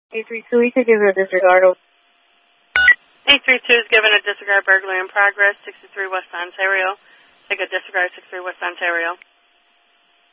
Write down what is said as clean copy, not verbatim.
832, we could give it a disregard. 832 is given a disregard burglary in progress, 63 West Ontario. Take a disregard, 63 West Ontario.